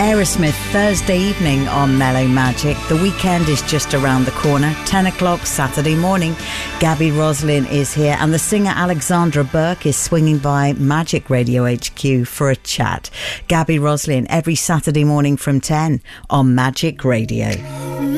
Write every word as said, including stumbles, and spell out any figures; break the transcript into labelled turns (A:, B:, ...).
A: Aerosmith Thursday evening on Mellow Magic. The weekend is just around the corner. ten o'clock Saturday morning. Gabby Roslin is here and the singer Alexandra Burke is swinging by Magic Radio H Q for a chat. Gabby Roslin every Saturday morning from ten on Magic Radio.